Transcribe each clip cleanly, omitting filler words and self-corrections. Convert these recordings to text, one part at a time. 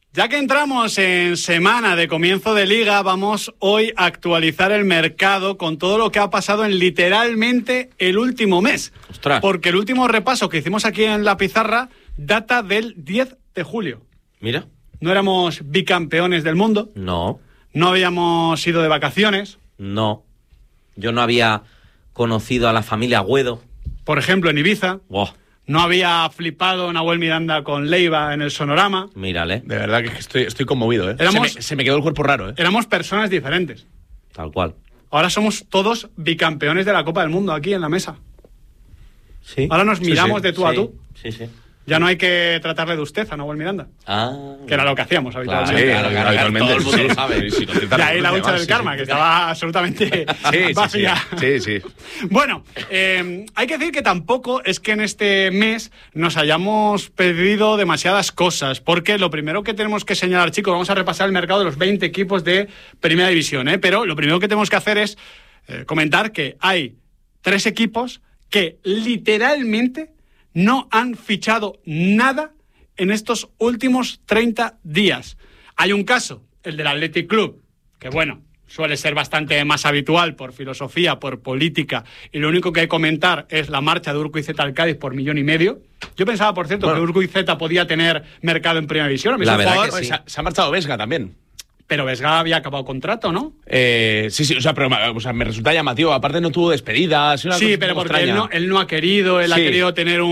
Ya que entramos en semana de comienzo de liga, vamos hoy a actualizar el mercado con todo lo que ha pasado en literalmente el último mes. ¡Ostras! Porque el último repaso que hicimos aquí en la pizarra data del 10 de julio. Mira. No éramos bicampeones del mundo. No. No habíamos ido de vacaciones. No. Yo no había conocido a la familia Agüedo. Por ejemplo, en Ibiza. Wow. No había flipado Nahuel Miranda con Leiva en el Sonorama. Mírale. De verdad que estoy conmovido, ¿eh? Se me quedó el cuerpo raro, ¿eh? Éramos personas diferentes. Tal cual. Ahora somos todos bicampeones de la Copa del Mundo aquí en la mesa. Sí. Ahora nos miramos de tú a tú. Sí, sí. Ya no hay que tratarle de usted a Nahuel Miranda. Ah. Que era lo que hacíamos habitualmente. Claro, habitualmente. Todo el mundo lo sabe. Y ahí la hucha del karma, que estaba absolutamente vacía. Sí. Bueno, hay que decir que tampoco es que en este mes nos hayamos perdido demasiadas cosas, porque lo primero que tenemos que señalar, chicos, vamos a repasar el mercado de los 20 equipos de Primera División, pero lo primero que tenemos que hacer es comentar que hay 3 equipos que literalmente no han fichado nada en estos últimos 30 días. Hay un caso, el del Athletic Club, que bueno, suele ser bastante más habitual por filosofía, por política, y lo único que hay que comentar es la marcha de Urquieta al Cádiz por 1,5 millones. Yo pensaba, por cierto, que Urquieta podía tener mercado en Primera División. La verdad que sí. Se ha marchado Vesga también. Pero Vesga había acabado contrato, ¿no? Sí, pero me resulta llamativo. Aparte no tuvo despedidas. Sí, pero porque él no ha querido, ha querido tener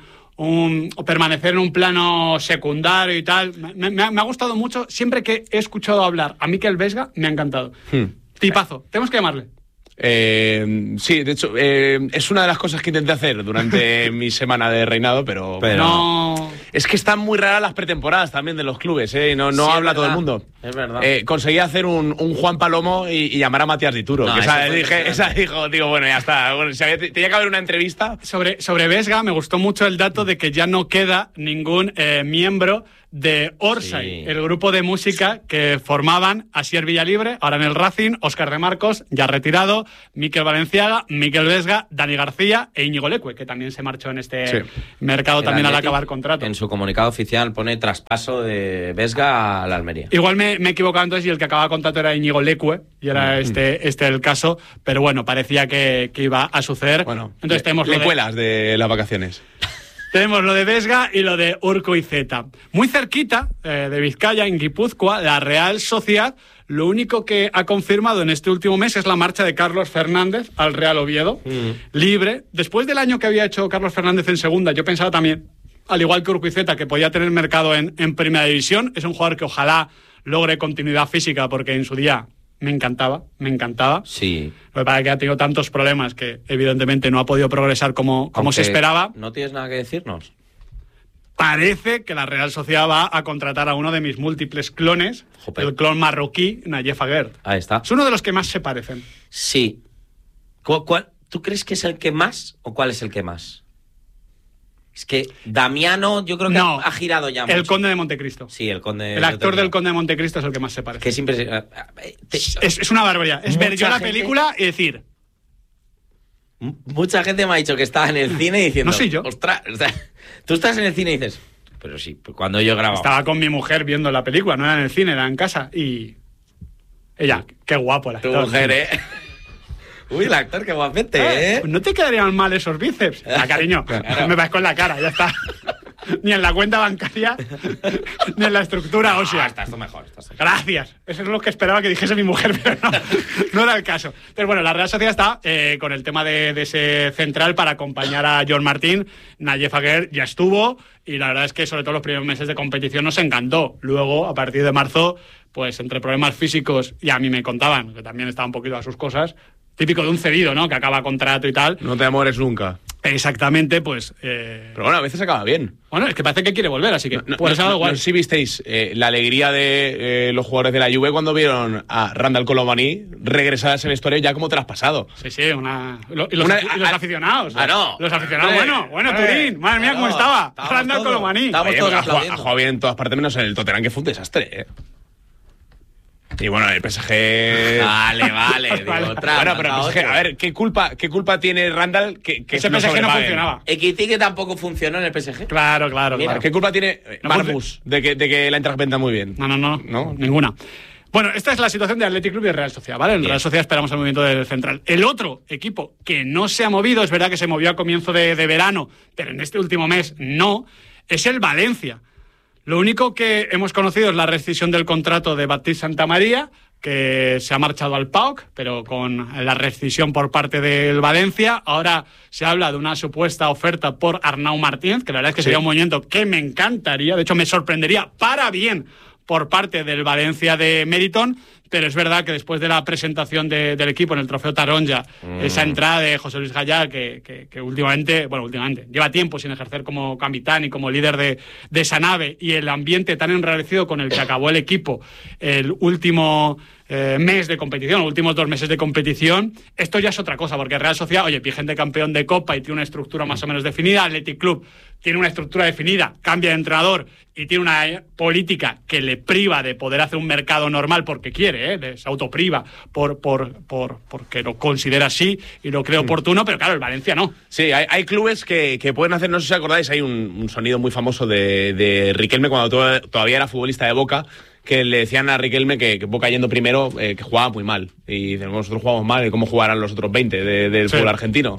o permanecer en un plano secundario y tal. Me ha gustado mucho. Siempre que he escuchado hablar a Mikel Vesga, me ha encantado. Tipazo. Tenemos que llamarle. Sí, de hecho, es una de las cosas que intenté hacer durante mi semana de reinado, pero no. Es que están muy raras las pretemporadas también de los clubes, no sí, habla todo el mundo. Es verdad. Conseguí hacer un Juan Palomo y llamar a Matías Dituro. No, esa dijo, digo, bueno, ya está. Bueno, tenía que haber una entrevista. Sobre Vesga me gustó mucho el dato de que ya no queda ningún miembro de Orsay, el grupo de música que formaban Asier Villalibre, ahora en el Racing, Óscar de Marcos, ya retirado, Mikel Valenciaga, Mikel Vesga, Dani García e Íñigo Leque, que también se marchó en este mercado también al acabar contrato. En su comunicado oficial pone traspaso de Vesga a la Almería. Igual me he equivocado entonces y el que acababa contrato era Íñigo Leque y era este el caso, pero bueno, parecía que iba a suceder. Bueno, entonces tenemos lecuelas de las vacaciones. Tenemos lo de Vesga y lo de Urquieta. Muy cerquita de Vizcaya, en Guipúzcoa, la Real Sociedad, lo único que ha confirmado en este último mes es la marcha de Carlos Fernández al Real Oviedo, libre. Después del año que había hecho Carlos Fernández en segunda, yo pensaba también, al igual que Urquieta, que podía tener mercado en Primera División. Es un jugador que ojalá logre continuidad física, porque en su día me encantaba. Sí. Lo que pasa es que ha tenido tantos problemas que evidentemente no ha podido progresar como se esperaba. ¿No tienes nada que decirnos? Parece que la Real Sociedad va a contratar a uno de mis múltiples clones, el clon marroquí, Nayef Aguerd. Ahí está. Es uno de los que más se parecen. Sí. ¿Tú crees que es el que más o cuál es el que más? Es que Damiano yo creo que ha girado ya mucho. El Conde de Montecristo. Sí, el Conde. El actor del Conde de Montecristo es el que más se parece. Que es impresionante. Es una barbaridad. Es ver yo la película y decir... Mucha gente me ha dicho que estaba en el cine diciendo... No soy yo. Ostras, o sea, tú estás en el cine y dices... Pero sí, cuando yo grababa... Estaba con mi mujer viendo la película, no era en el cine, era en casa y... Ella, qué guapo el actor. Tu mujer, Uy, el actor, qué guapete, No te quedarían mal esos bíceps. Cariño, me vas con la cara, ya está. Ni en la cuenta bancaria, ni en la estructura ósea. Estás mejor. Gracias. Eso es lo que esperaba que dijese mi mujer, pero no era el caso. Entonces, bueno, la Real Sociedad está con el tema de ese central para acompañar a John Martín. Nayef Aguerd ya estuvo y la verdad es que sobre todo los primeros meses de competición nos encantó. Luego, a partir de marzo, pues entre problemas físicos, y a mí me contaban que también estaba un poquito a sus cosas, típico de un cedido, ¿no? Que acaba contrato y tal. No te amores nunca. Exactamente, pues... Pero bueno, a veces acaba bien. Bueno, es que parece que quiere volver, así que puede ser algo igual. No sé si visteis la alegría de los jugadores de la Juve cuando vieron a Randall Colomani regresar a ese vestuario ya como traspasado. Sí, los aficionados. No. Los aficionados. Bueno, Turín. Madre mía, ¿cómo estaba? Randall Colomani. Estábamos todos ha aplaudiendo. jugado bien en todas partes, menos en el Tottenham, que fue un desastre, Y bueno, el PSG... Vale. Digo, otra, bueno, pero el PSG, a ver, ¿qué culpa tiene Randall que ese PSG no funcionaba? Equitique tampoco funcionó en el PSG. Claro. ¿Qué culpa tiene Marcus de que la Eintracht venda muy bien? No, ninguna. Bueno, esta es la situación de Athletic Club y Real Sociedad, ¿vale? En Real Sociedad esperamos el movimiento del central. El otro equipo que no se ha movido, es verdad que se movió a comienzo de verano, pero en este último mes no, es el Valencia. Lo único que hemos conocido es la rescisión del contrato de Baptiste Santamaría, que se ha marchado al PAOK, pero con la rescisión por parte del Valencia. Ahora se habla de una supuesta oferta por Arnau Martínez, que la verdad es que sería un movimiento que me encantaría, de hecho me sorprendería para bien por parte del Valencia de Meriton, pero es verdad que después de la presentación del equipo en el Trofeo Taronja, esa entrada de José Luis Gallá, que últimamente, lleva tiempo sin ejercer como capitán y como líder de esa nave, y el ambiente tan enrarecido con el que acabó el equipo el último mes de competición, los últimos 2 meses de competición, esto ya es otra cosa, porque Real Sociedad, vigente campeón de Copa y tiene una estructura más o menos definida. Athletic Club tiene una estructura definida, cambia de entrenador y tiene una política que le priva de poder hacer un mercado normal porque quiere, se autopriva porque lo considera así y lo cree oportuno, pero claro, el Valencia no. Sí, hay clubes que pueden hacer, no sé si acordáis, hay un sonido muy famoso de Riquelme cuando todavía era futbolista de Boca, que le decían a Riquelme que Boca yendo primero, que jugaba muy mal. Y dicen, nosotros jugamos mal, ¿y cómo jugarán los otros 20 del fútbol argentino?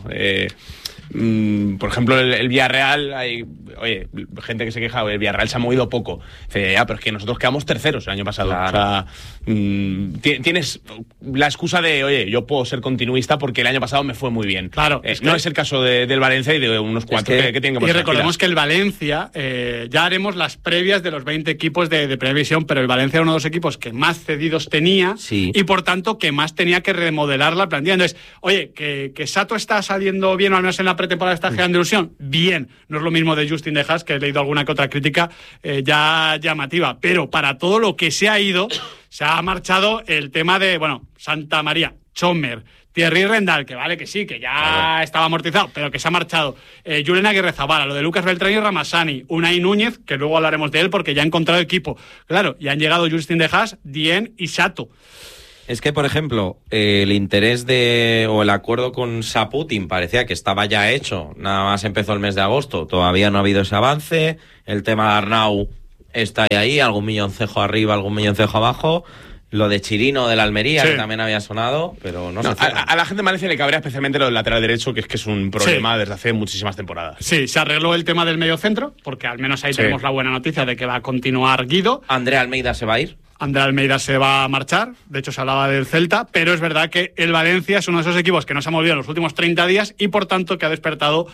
Por ejemplo, el Villarreal, hay gente que se queja, el Villarreal se ha movido poco. Dice, pero es que nosotros quedamos terceros el año pasado. Claro. O sea, tienes la excusa de, yo puedo ser continuista porque el año pasado me fue muy bien. Claro. No es el caso del Valencia y de unos cuantos que tienen que pasar. Y recordemos que el Valencia, ya haremos las previas de los 20 equipos de Primera División, pero el Valencia era uno de los equipos que más cedidos tenía y por tanto que más tenía que remodelar la plantilla. Entonces, que Sato está saliendo bien, o al menos en la pretemporada está generando ilusión, bien. No es lo mismo de Justin De Haas, que he leído alguna que otra crítica ya llamativa, pero para todo lo que se ha ido, se ha marchado el tema de, Santa María, Chomer, Thierry Rendal, que vale que sí, que ya estaba amortizado, pero que se ha marchado. Julen Aguirre-Zabala, lo de Lucas Beltrán y Ramasani, Unai Núñez, que luego hablaremos de él porque ya ha encontrado equipo. Claro, y han llegado Justin De Haas, Dien y Sato. Es que, por ejemplo, el interés o el acuerdo con Saputin parecía que estaba ya hecho, nada más empezó el mes de agosto, todavía no ha habido ese avance, el tema de Arnau está ahí, algún milloncejo arriba, algún milloncejo abajo, lo de Chirino de la Almería, que también había sonado, pero no se a la gente de Valencia le cabría especialmente lo del lateral derecho, que es un problema desde hace muchísimas temporadas. Sí, se arregló el tema del mediocentro, porque al menos ahí tenemos la buena noticia de que va a continuar Guido. Andrea Almeida se va a ir. Andrea Almeida se va a marchar, de hecho se hablaba del Celta, pero es verdad que el Valencia es uno de esos equipos que no se ha movido en los últimos 30 días y por tanto que ha despertado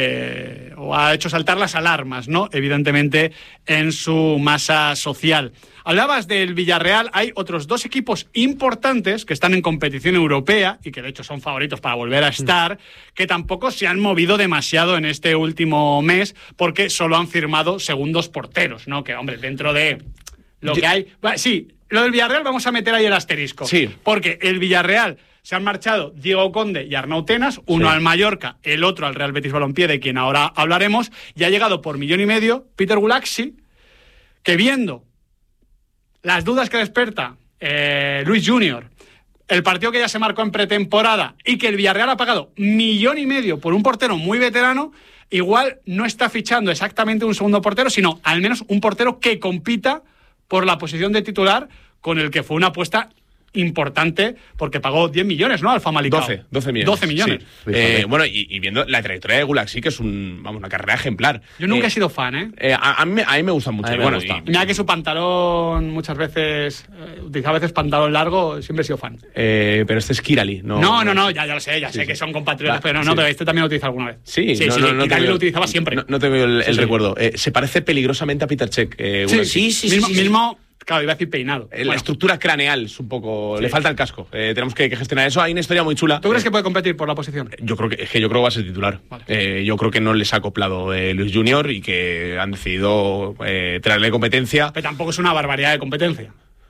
o ha hecho saltar las alarmas, ¿no? Evidentemente en su masa social. Hablabas del Villarreal, hay otros 2 equipos importantes que están en competición europea y que de hecho son favoritos para volver a estar, que tampoco se han movido demasiado en este último mes porque solo han firmado segundos porteros, ¿no? Que, hombre, dentro de lo que hay... Sí, lo del Villarreal vamos a meter ahí el asterisco. Sí. Porque el Villarreal se han marchado Diego Conde y Arnau Tenas, uno al Mallorca, el otro al Real Betis Balompié, de quien ahora hablaremos, y ha llegado por 1,5 millones Peter Gulaxi, que viendo las dudas que desperta Luis Junior, el partido que ya se marcó en pretemporada y que el Villarreal ha pagado 1,5 millones por un portero muy veterano, igual no está fichando exactamente un segundo portero, sino al menos un portero que compita por la posición de titular, con el que fue una apuesta importante porque pagó 10 millones, ¿no? Al Famalicão. 12 millones. 12 millones. Sí. Bueno, y viendo la trayectoria de Gulaxi, que es una carrera ejemplar. Yo nunca he sido fan, A mí me gusta mucho. Mira que su pantalón muchas veces, utiliza a veces pantalón largo, siempre he sido fan. Pero este es Kirali, ¿no? No, ya lo sé, sé que son compatriotas, pero pero este también lo utiliza alguna vez. Sí, Kirali lo utilizaba siempre. No tengo el recuerdo. Se parece peligrosamente a Peter Cech. Sí. Mismo. Claro, iba a decir peinado. La estructura craneal es un poco... Le falta el casco. Tenemos que gestionar eso. Hay una historia muy chula. ¿Tú crees que puede competir por la posición? Yo creo que va a ser titular. Vale. Yo creo que no les ha acoplado Luis Junior y que han decidido traerle competencia. Pero tampoco es una barbaridad de competencia.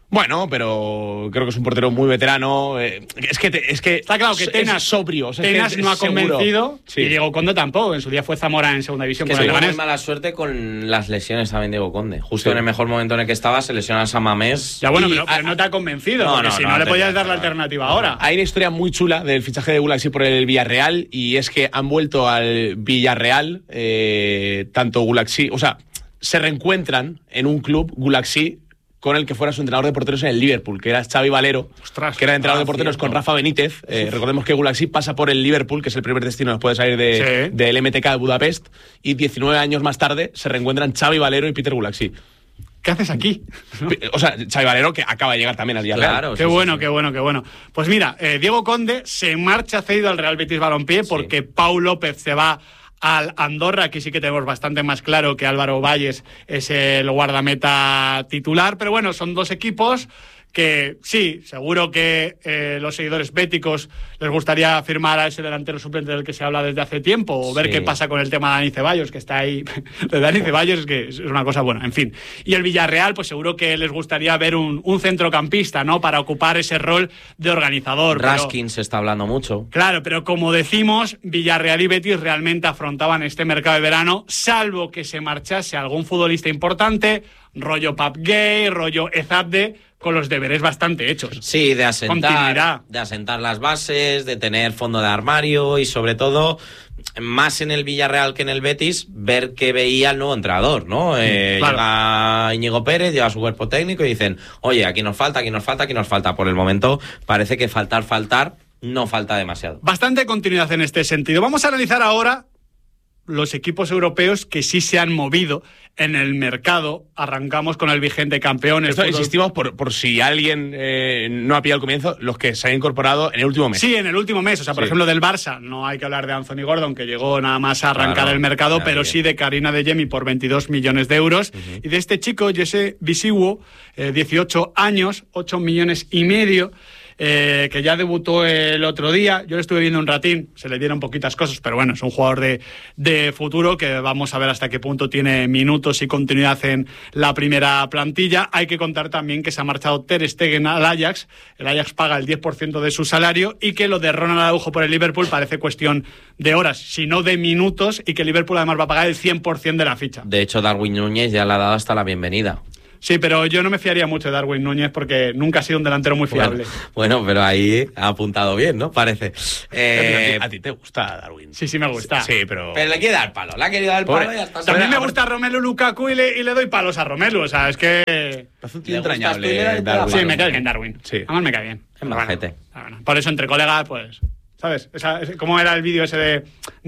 Bueno, pero creo que es un portero muy veterano. Es que está claro que Tenas, es sobrio. O sea, Tenas no ha convencido, sí. Y Diego Conde tampoco. En su día fue Zamora en segunda división. Que con el tuvo muy Leganés. mala suerte con las lesiones también Diego Conde. Justo en el mejor momento en el que estaba, se lesiona a San Mamés. Ya bueno, pero no te ha convencido, porque si no le podías dar la alternativa ahora. Hay una historia muy chula del fichaje de Gulaxi por el Villarreal, y es que han vuelto al Villarreal tanto Gulaxi, o sea, se reencuentran en un club Gulaxi con el que fuera su entrenador de porteros en el Liverpool, que era Xavi Valero. Ostras, que era entrenador de porteros cierto. con Rafa Benítez. Recordemos que Gulaxi pasa por el Liverpool, que es el primer destino después de salir del MTK de Budapest, y 19 años más tarde se reencuentran Xavi Valero y Peter Gulaxi. ¿Qué haces aquí? O sea, Xavi Valero, que acaba de llegar también al Villarreal. Claro, Qué bueno. Pues mira, Diego Conde se marcha cedido al Real Betis Balompié porque Pau López se va al Andorra. Aquí sí que tenemos bastante más claro que Álvaro Valles es el guardameta titular, pero bueno, son dos equipos que sí, seguro que los seguidores béticos les gustaría firmar a ese delantero suplente del que se habla desde hace tiempo, o ver qué pasa con el tema de Dani Ceballos, que está ahí. De Dani Ceballos es que es una cosa buena, en fin. Y el Villarreal, pues seguro que les gustaría ver un centrocampista, ¿no? Para ocupar ese rol de organizador. Raskin se está hablando mucho. Claro, pero como decimos, Villarreal y Betis realmente afrontaban este mercado de verano, salvo que se marchase algún futbolista importante, rollo Pap Gay, rollo Ezabde, con los deberes bastante hechos. Sí, de Continuidad. asentar las bases, de tener fondo de armario y sobre todo, más en el Villarreal que en el Betis, ver que veía el nuevo entrenador, ¿no? Claro. Llega Íñigo Pérez, lleva su cuerpo técnico y dicen, oye, aquí nos falta. Por el momento parece que faltar, no falta demasiado. Bastante continuidad en este sentido. Vamos a analizar ahora los equipos europeos que sí se han movido en el mercado. Arrancamos con el vigente campeón. Esto insistimos por si alguien no ha pillado el comienzo, los que se han incorporado en el último mes. Sí, en el último mes. O sea, por ejemplo, del Barça, no hay que hablar de Anthony Gordon, que llegó nada más a arrancar el mercado, pero sí de Karina de Jemi por 22 millones de euros. Y de este chico, Jesse Bisiwo, 18 años, 8 millones y medio. Que ya debutó el otro día. Yo le estuve viendo un ratín, se le dieron poquitas cosas, pero bueno, es un jugador de futuro que vamos a ver hasta qué punto tiene minutos y continuidad en la primera plantilla. Hay que contar también que se ha marchado Ter Stegen al Ajax. El Ajax paga el 10% de su salario y que lo de Ronald Araujo por el Liverpool parece cuestión de horas, sino de minutos, y que el Liverpool además va a pagar el 100% de la ficha. De hecho, Darwin Núñez ya le ha dado hasta la bienvenida. Sí, pero yo no me fiaría mucho de Darwin Núñez porque nunca ha sido un delantero muy fiable. Bueno, pero ahí ha apuntado bien, ¿no? Parece. ¿A ti te gusta Darwin? Sí, me gusta. Sí, pero le quiere dar palo. Le ha querido dar palo y ya está. También me gusta Romelu Lukaku y le doy palos a Romelu. O sea, es que... Hace un tío entrañable, tú y le das Darwin. Sí, me cae bien Darwin. Sí. Además me cae bien. Es majete. Bueno, por eso entre colegas, pues... ¿Sabes? ¿Cómo era el vídeo ese de...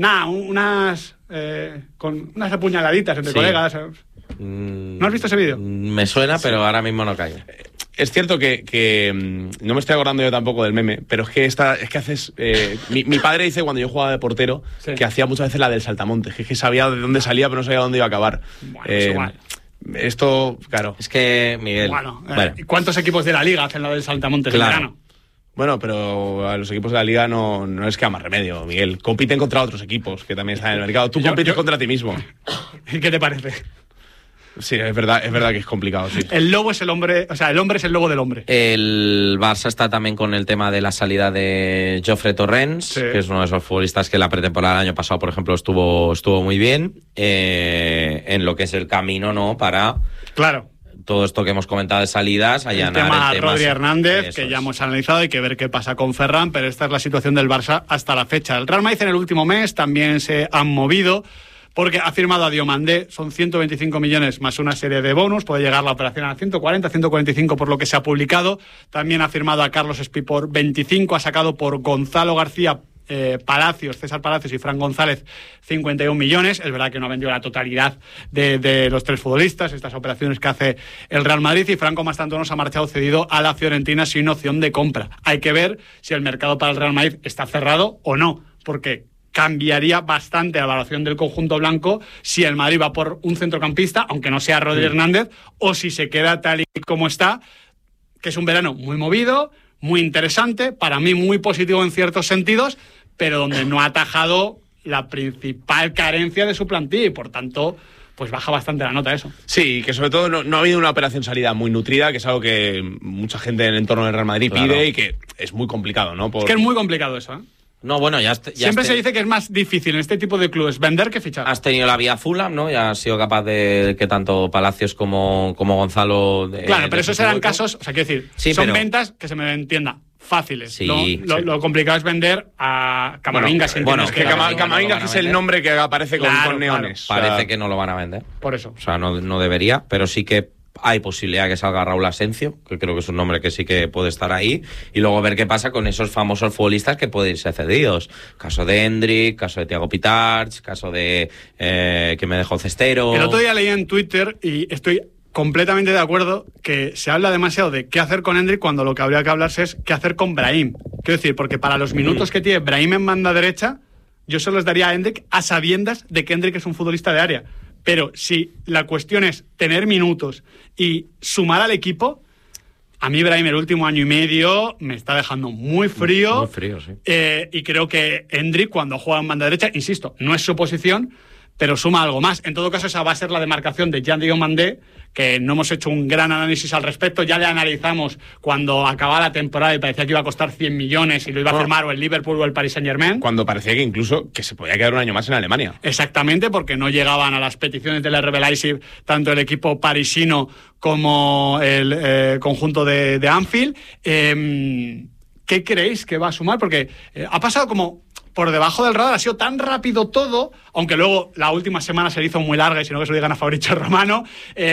con unas apuñaladitas entre colegas? ¿No has visto ese vídeo? Me suena, pero ahora mismo no cae. Es cierto que no me estoy acordando yo tampoco del meme, pero es que haces... mi padre dice cuando yo jugaba de portero que hacía muchas veces la del saltamontes, que sabía de dónde salía pero no sabía dónde iba a acabar. Bueno, es igual. Esto, claro. Es que, Miguel... Bueno. ¿Cuántos equipos de la liga hacen la del saltamontes en verano? Bueno, pero a los equipos de la liga no les queda más remedio, Miguel. Compiten contra otros equipos que también están en el mercado. Tú compites contra ti mismo. ¿Y qué te parece? Sí, es verdad que es complicado, sí. El lobo es el hombre, o sea, el hombre es el lobo del hombre. El Barça está también con el tema de la salida de Jofre Torrens, que es uno de esos futbolistas que la pretemporada del año pasado, por ejemplo, estuvo muy bien en lo que es el camino, ¿no? Para todo esto que hemos comentado de salidas, allanar el tema Rodri Hernández, que ya hemos analizado, hay que ver qué pasa con Ferran, pero esta es la situación del Barça hasta la fecha. El Real Madrid en el último mes también se han movido, porque ha firmado a Diomandé, son 125 millones más una serie de bonus, puede llegar la operación a 140, 145 por lo que se ha publicado. También ha firmado a Carlos Espí por 25, ha sacado por Gonzalo García Palacios, César Palacios y Fran González 51 millones. Es verdad que no ha vendido la totalidad de los tres futbolistas, estas operaciones que hace el Real Madrid, y Franco Mastantuono se ha marchado cedido a la Fiorentina sin opción de compra. Hay que ver si el mercado para el Real Madrid está cerrado o no, porque cambiaría bastante la valoración del conjunto blanco si el Madrid va por un centrocampista, aunque no sea Rodri Hernández, o si se queda tal y como está, que es un verano muy movido, muy interesante, para mí muy positivo en ciertos sentidos, pero donde no ha atajado la principal carencia de su plantilla y por tanto pues baja bastante la nota eso. Sí, que sobre todo no ha habido una operación salida muy nutrida, que es algo que mucha gente en el entorno del Real Madrid pide y que es muy complicado, ¿no? Es que es muy complicado eso, ¿eh? No, bueno, siempre se dice que es más difícil en este tipo de clubes vender que fichar. Has tenido la vía Fulham, ¿no? Ya has sido capaz de que tanto Palacios como Gonzalo... Claro, pero esos eran casos, o sea, quiero decir, son ventas que se me entienda fáciles. Sí, lo complicado es vender a Camavinga. Bueno, es que Camavinga es el nombre que aparece con neones. Claro. Parece que no lo van a vender. Por eso. O sea, no debería, pero sí que hay posibilidad que salga Raúl Asencio, que creo que es un nombre que sí que puede estar ahí, y luego ver qué pasa con esos famosos futbolistas que pueden ser cedidos. Caso de Hendrik, caso de Thiago Pitarch, caso de que me dejó Cestero. El otro día leí en Twitter y estoy completamente de acuerdo que se habla demasiado de qué hacer con Hendrik cuando lo que habría que hablarse es qué hacer con Brahim. Quiero decir, porque para los minutos que tiene Brahim en banda derecha, yo se los daría a Hendrik a sabiendas de que Hendrik es un futbolista de área. Pero si la cuestión es tener minutos y sumar al equipo, a mí Brahim el último año y medio me está dejando muy frío. Muy frío, sí. Y creo que Hendrik, cuando juega en banda derecha, insisto, no es su posición, pero suma algo más. En todo caso, esa va a ser la demarcación de Jean Diomandé, que no hemos hecho un gran análisis al respecto. Ya le analizamos cuando acababa la temporada y parecía que iba a costar 100 millones y lo iba a firmar o el Liverpool o el Paris Saint-Germain. Cuando parecía que incluso que se podía quedar un año más en Alemania. Exactamente, porque no llegaban a las peticiones del RB Leipzig tanto el equipo parisino como el conjunto de Anfield. ¿Qué creéis que va a sumar? Porque ha pasado como por debajo del radar, ha sido tan rápido todo, aunque luego la última semana se le hizo muy larga y si no que se lo digan a Fabrizio Romano,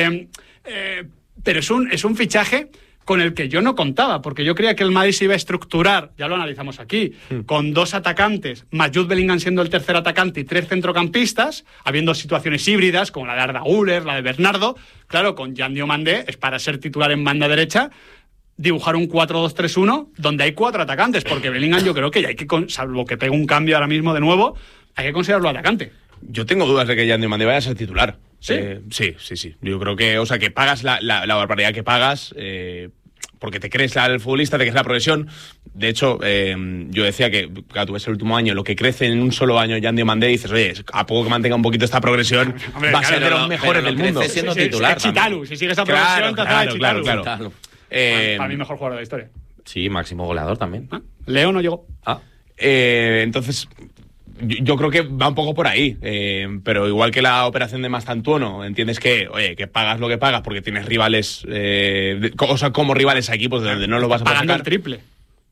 pero es un fichaje con el que yo no contaba, porque yo creía que el Madrid se iba a estructurar, ya lo analizamos aquí, con 2 atacantes, más Jude Bellingham siendo el tercer atacante y 3 centrocampistas, habiendo situaciones híbridas como la de Arda Güler, la de Bernardo. Claro, con Jean Diomandé es para ser titular en banda derecha, dibujar un 4-2-3-1 donde hay 4 atacantes, porque Bellingham yo creo que ya hay que, salvo que pegue un cambio ahora mismo de nuevo, hay que considerarlo atacante. Yo tengo dudas de que Jean Diomandé vaya a ser titular. ¿Sí? Sí. Yo creo que, o sea, que pagas la barbaridad que pagas, porque te crees al futbolista, te crees la progresión. De hecho, yo decía que, claro, tú ves el último año, lo que crece en un solo año Jean Diomandé, y dices, oye, a poco que mantenga un poquito esta progresión, hombre, va a ser de los mejores del mundo. Siendo titular. Es Chitalu, si sigue esa progresión, claro. Para mí, mejor jugador de la historia. Sí, máximo goleador también. Leo no llegó. Entonces, yo creo que va un poco por ahí. Pero igual que la operación de Mastantuono, entiendes que, oye, que pagas lo que pagas porque tienes rivales, o sea, como rivales a equipos de donde no los vas a poder pagando sacar. El triple.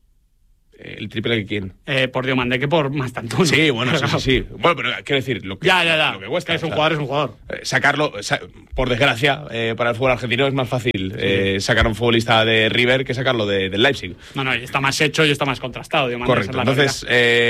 ¿El triple de quién? Por Diomandé que por Mastantuono. Sí, bueno, sí. Bueno, pero quiero decir, lo que Ya. Lo que cuesta. Es un jugador, es un jugador. Sacarlo, por desgracia, para el fútbol argentino es más fácil sacar a un futbolista de River que sacarlo del Leipzig. No, y está más hecho y está más contrastado. Diomandé. Correcto. Entonces,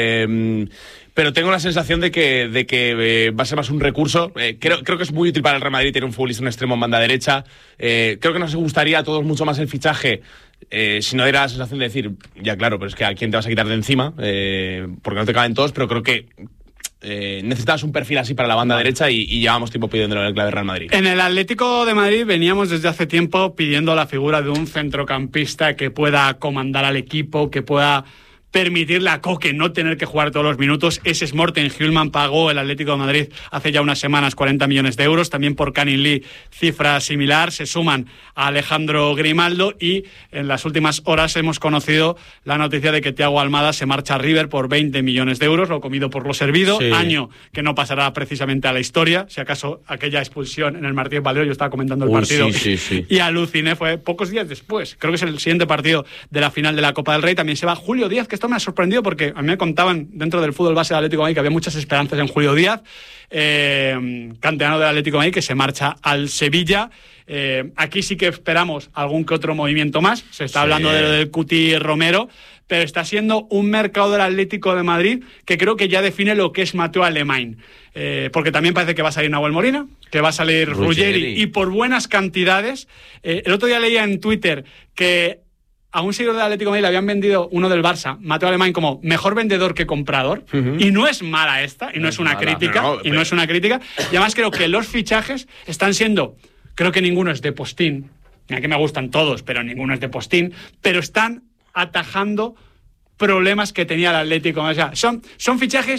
pero tengo la sensación de que va a ser más un recurso. Creo que es muy útil para el Real Madrid tener un futbolista en extremo en banda derecha. Creo que nos gustaría a todos mucho más el fichaje. Si no diera la sensación de decir, ya claro, pero es que a quién te vas a quitar de encima, porque no te caben todos, pero creo que necesitabas un perfil así para la banda derecha y llevamos tiempo pidiéndolo en el clave Real Madrid. En el Atlético de Madrid veníamos desde hace tiempo pidiendo la figura de un centrocampista que pueda comandar al equipo, que pueda permitirle a Koke no tener que jugar todos los minutos. Ese es Morten Hjulman, pagó el Atlético de Madrid hace ya unas semanas 40 millones de euros, también por Canin Lee cifra similar, se suman a Alejandro Grimaldo y en las últimas horas hemos conocido la noticia de que Thiago Almada se marcha a River por 20 millones de euros, lo comido por lo servido, sí. Año que no pasará precisamente a la historia, si acaso aquella expulsión en el Martínez Valero, yo estaba comentando el partido sí. Y aluciné, fue pocos días después, creo que es el siguiente partido de la final de la Copa del Rey, también se va Julio Díaz, que esto me ha sorprendido porque a mí me contaban dentro del fútbol base del Atlético de Madrid que había muchas esperanzas en Julio Díaz, canterano del Atlético de Madrid, que se marcha al Sevilla. Aquí sí que esperamos algún que otro movimiento más. Se está hablando de lo del Cuti Romero, pero está siendo un mercado del Atlético de Madrid que creo que ya define lo que es Mateo Alemán. Porque también parece que va a salir Nahuel Molina, que va a salir Ruggeri y por buenas cantidades. El otro día leía en Twitter que a un seguidor del Atlético de Madrid le habían vendido uno del Barça, Mateo Alemán, como mejor vendedor que comprador. Y no es mala esta, y no es una crítica. No es una crítica. Y además creo que los fichajes están siendo, creo que ninguno es de postín. Mira que me gustan todos, pero ninguno es de postín. Pero están atajando problemas que tenía el Atlético. O sea, son fichajes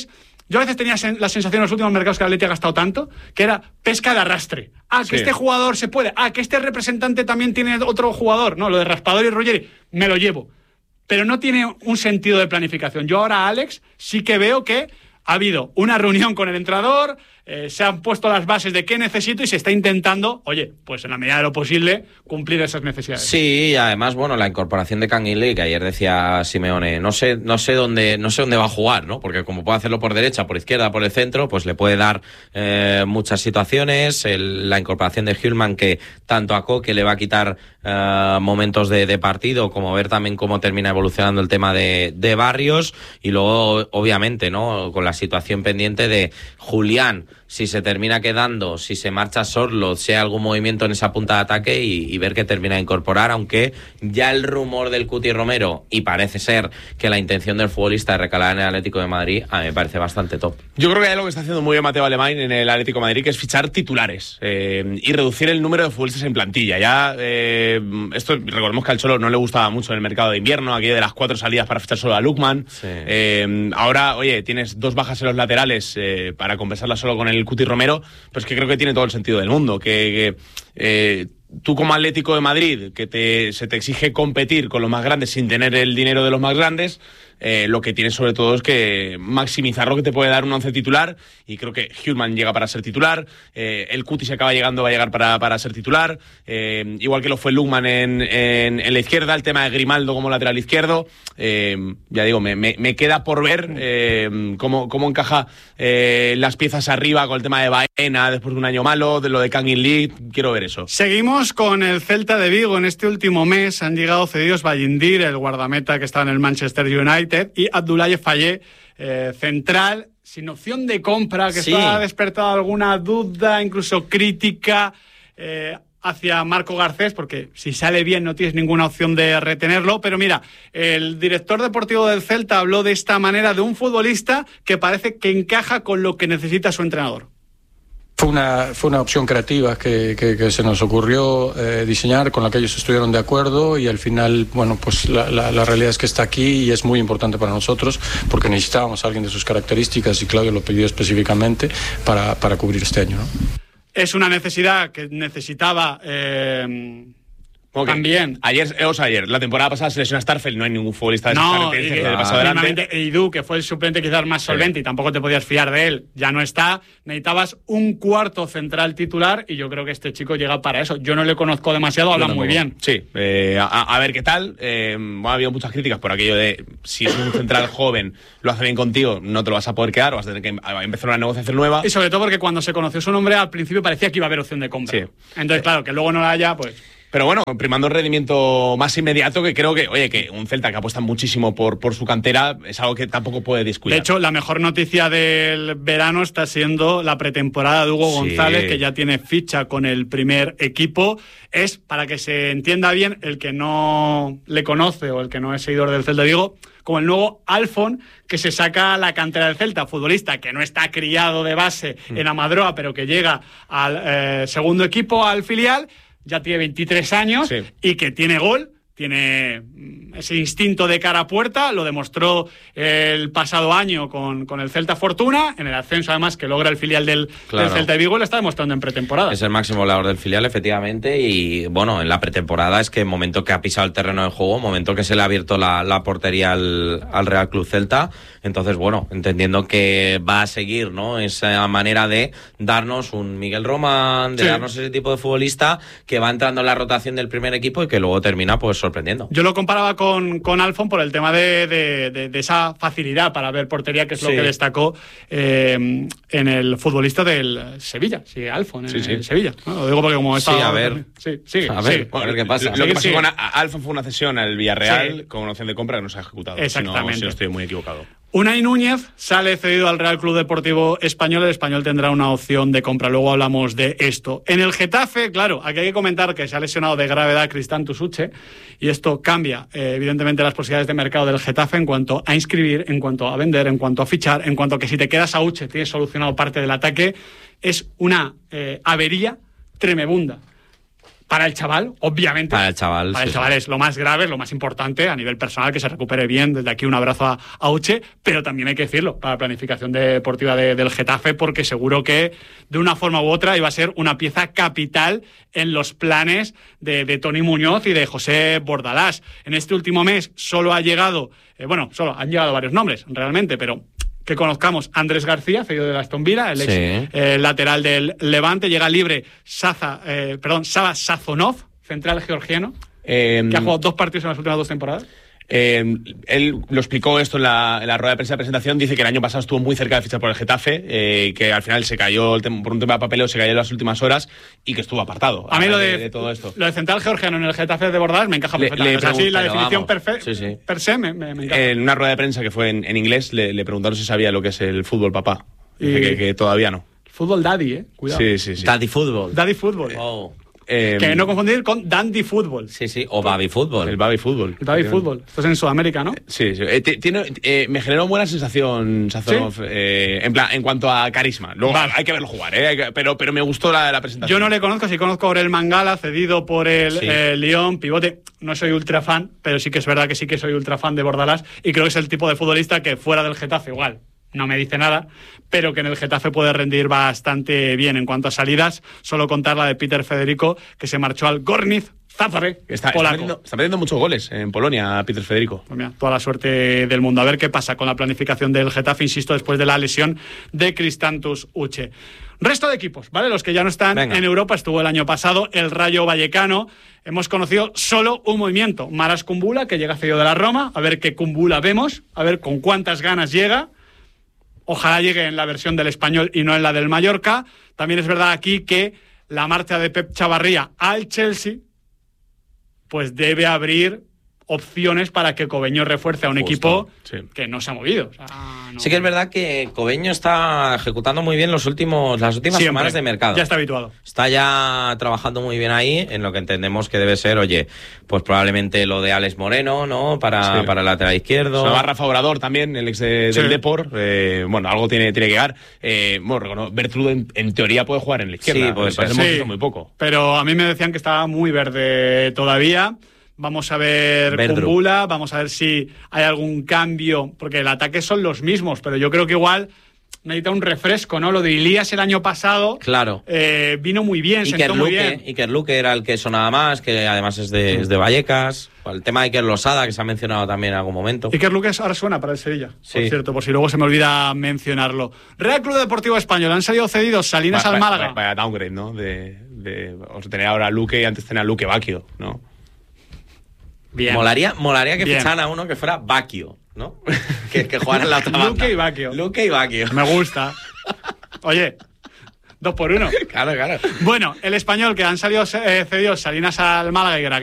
Yo a veces tenía la sensación en los últimos mercados que el Atleti ha gastado tanto, que era pesca de arrastre. Que este jugador se puede. Que este representante también tiene otro jugador. No, lo de Raspador y Ruggeri, me lo llevo. Pero no tiene un sentido de planificación. Yo ahora, Alex, sí que veo que ha habido una reunión con el entrenador, se han puesto las bases de qué necesito y se está intentando, oye, pues en la medida de lo posible, cumplir esas necesidades. Sí, y además, bueno, la incorporación de Canguilí, que ayer decía Simeone, no sé dónde va a jugar, ¿no? Porque como puede hacerlo por derecha, por izquierda, por el centro, pues le puede dar muchas situaciones. La incorporación de Hjulmand, que tanto a Koke le va a quitar momentos de partido, como ver también cómo termina evolucionando el tema de Barrios, y luego, obviamente, ¿no? Con la situación pendiente de Julián, si se termina quedando, si se marcha Sorloth, si hay algún movimiento en esa punta de ataque y ver qué termina de incorporar, aunque ya el rumor del Cuti Romero, y parece ser que la intención del futbolista de recalar en el Atlético de Madrid, a mí me parece bastante top. Yo creo que hay algo que está haciendo muy bien Mateo Alemán en el Atlético de Madrid, que es fichar titulares y reducir el número de futbolistas en plantilla. Ya esto, recordemos que al Cholo no le gustaba mucho en el mercado de invierno, aquí de las 4 salidas para fichar solo a Lookman. Sí. Ahora, oye, tienes 2 bajas en los laterales para compensarla solo con el Cuti Romero, pues que creo que tiene todo el sentido del mundo. Tú como Atlético de Madrid, que se te exige competir con los más grandes sin tener el dinero de los más grandes, lo que tienes sobre todo es que maximizar lo que te puede dar un 11 titular, y creo que Hjulmand llega para ser titular, el Cuti se acaba llegando, va a llegar para ser titular, igual que lo fue Lookman en la izquierda, el tema de Grimaldo como lateral izquierdo. Ya digo, me queda por ver cómo encaja las piezas arriba con el tema de Baena después de un año malo, de lo de Kangin Lee. Quiero ver eso. Seguimos con el Celta de Vigo. En este último mes han llegado cedidos Bayindir, el guardameta que estaba en el Manchester United, y Abdoulaye Faye, central, sin opción de compra, que está ha despertado alguna duda, incluso crítica hacia Marco Garcés, porque si sale bien no tienes ninguna opción de retenerlo. Pero mira, el director deportivo del Celta habló de esta manera de un futbolista que parece que encaja con lo que necesita su entrenador. Fue una opción creativa que se nos ocurrió diseñar, con la que ellos estuvieron de acuerdo, y al final, bueno, pues la realidad es que está aquí y es muy importante para nosotros porque necesitábamos a alguien de sus características y Claudio lo pidió específicamente para cubrir este año, ¿no? Es una necesidad que necesitaba también. Ayer, la temporada pasada se lesionó Starfelt, no hay ningún futbolista de esas características que le pasó adelante. Eidú, que fue el suplente quizás más solvente y tampoco te podías fiar de él, ya no está. Necesitabas un cuarto central titular y yo creo que este chico llega para eso. Yo no le conozco demasiado, habla muy bien. Sí, a ver qué tal. Ha habido muchas críticas por aquello de si es un central joven, lo hace bien contigo, no te lo vas a poder quedar, vas a tener que empezar una negociación nueva. Y sobre todo porque cuando se conoció su nombre al principio parecía que iba a haber opción de compra. Sí. Entonces, claro, que luego no la haya, pues... Pero bueno, primando el rendimiento más inmediato, que creo que, oye, que un Celta que apuesta muchísimo por su cantera es algo que tampoco puede descuidar. De hecho, la mejor noticia del verano está siendo la pretemporada de Hugo González, que ya tiene ficha con el primer equipo. Es, para que se entienda bien, el que no le conoce o el que no es seguidor del Celta de Vigo, como el nuevo Alfon, que se saca la cantera del Celta, futbolista que no está criado de base en Amadroa, pero que llega al segundo equipo, al filial. Ya tiene 23 años y que tiene gol, tiene ese instinto de cara a puerta, lo demostró el pasado año con el Celta Fortuna, en el ascenso además que logra el filial del Celta de Vigo, y lo está demostrando en pretemporada. Es el máximo goleador del filial, efectivamente, y bueno, en la pretemporada es que en el momento que ha pisado el terreno de juego, en el momento que se le ha abierto la portería al Real Club Celta, entonces bueno, entendiendo que va a seguir, ¿no?, esa manera de darnos un Miguel Román, de darnos ese tipo de futbolista que va entrando en la rotación del primer equipo y que luego termina pues sorprendiendo. Yo lo comparaba con Alfon por el tema de esa facilidad para ver portería, que es lo que destacó en el futbolista del Sevilla. Sí, Alfon en el Sevilla, ¿no? Lo digo porque como estaba... a ver qué pasa. Lo que pasó con Alfon fue una cesión al Villarreal con una opción de compra que no se ha ejecutado. Exactamente. Si no estoy muy equivocado. Unai Núñez sale cedido al Real Club Deportivo Español. El Español tendrá una opción de compra. Luego hablamos de esto. En el Getafe, claro, aquí hay que comentar que se ha lesionado de gravedad Cristán Tusuche, y esto cambia evidentemente las posibilidades de mercado del Getafe en cuanto a inscribir, en cuanto a vender, en cuanto a fichar, en cuanto a que si te quedas a Uche tienes solucionado parte del ataque. Es una avería tremebunda. para el chaval, obviamente. Para el chaval. Para el chaval es lo más grave, es lo más importante a nivel personal, que se recupere bien. Desde aquí un abrazo a Uche, pero también hay que decirlo, para la planificación deportiva del Getafe, porque seguro que de una forma u otra iba a ser una pieza capital en los planes de Toni Muñoz y de José Bordalás. En este último mes solo ha llegado, solo han llegado varios nombres, realmente, pero que conozcamos: Andrés García, cedido de Aston Villa, el ex lateral del Levante. Llega libre Sava Sazonov, central georgiano, que ha jugado 2 partidos en las últimas 2 temporadas. Él lo explicó esto en la rueda de prensa de presentación. Dice que el año pasado estuvo muy cerca de fichar por el Getafe, que al final se cayó por un tema de papeleo, se cayó en las últimas horas y que estuvo apartado. A mí lo de todo esto. Lo de central georgiano en el Getafe de Bordalás me encaja perfectamente. Así la definición per se me encaja. En una rueda de prensa que fue en inglés le preguntaron si sabía lo que es el fútbol papá. Dice que todavía no. Fútbol daddy, cuidado. Sí. Daddy fútbol. Daddy fútbol. Oh. Que no confundir con Dandy Fútbol. Sí, o Baby Fútbol. El Baby Fútbol. El Baby Fútbol. Esto es en Sudamérica, ¿no? Sí. Me generó buena sensación Sazonov, en cuanto a carisma. Luego hay que verlo jugar, pero me gustó la presentación. Yo no le conozco, sí conozco a Aurel Mangala, cedido por el Lyon, pivote. No soy ultra fan, pero sí que es verdad que sí que soy ultra fan de Bordalás, y creo que es el tipo de futbolista que fuera del Getafe igual no me dice nada, pero que en el Getafe puede rendir bastante bien. En cuanto a salidas, solo contar la de Peter Federico, que se marchó al Gornik Zagreb, polaco. Está metiendo muchos goles en Polonia, Peter Federico. Pues mira, toda la suerte del mundo. A ver qué pasa con la planificación del Getafe, insisto, después de la lesión de Kristantus Uche. Resto de equipos, ¿vale? Los que ya no están en Europa. Estuvo el año pasado el Rayo Vallecano. Hemos conocido solo un movimiento: Maras Kumbula, que llega cedido de la Roma. A ver qué Kumbula vemos, a ver con cuántas ganas llega. Ojalá llegue en la versión del Español y no en la del Mallorca. También es verdad aquí que la marcha de Pep Chavarría al Chelsea pues debe abrir opciones para que Cobeño refuerce a un equipo que no se ha movido. O sea, no... Sí que es verdad que Cobeño está ejecutando muy bien las últimas semanas de mercado. Ya está habituado. Está ya trabajando muy bien ahí, en lo que entendemos que debe ser, pues probablemente lo de Alex Moreno, ¿no? Para el lateral izquierdo. Se va Rafa Obrador también, el ex del Depor. Algo tiene que llegar. Bertrude en teoría puede jugar en la izquierda. Sí, pues hemos visto muy poco. Pero a mí me decían que estaba muy verde todavía. Vamos a ver Kumbula, vamos a ver si hay algún cambio, porque el ataque son los mismos, pero yo creo que igual necesita un refresco, ¿no? Lo de Ilías el año pasado vino muy bien, sentó muy bien. Iker Luque era el que sonaba más, que además es de Vallecas. El tema de Iker Losada, que se ha mencionado también en algún momento. Iker Luque ahora suena para el Sevilla, por cierto, por si luego se me olvida mencionarlo. Real Club Deportivo Español, han salido cedidos Salinas al Málaga. Vaya downgrade, ¿no? Vamos a tener ahora a Luque y antes tener a Luque Bacchio, ¿no? Bien. Molaría que ficharan a uno que fuera Bacchio, ¿no? que jugara en la otra banda. Luque y Bacchio. Me gusta. Oye, 2 por 1. Claro. Bueno, el Español, que han salido cedidos Salinas al Málaga y